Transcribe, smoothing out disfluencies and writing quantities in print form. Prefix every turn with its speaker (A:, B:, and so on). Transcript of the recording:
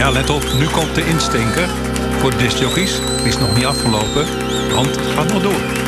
A: Ja, let op, nu komt de instinker voor de discjockeys. Die is nog niet afgelopen, want het gaat nog door.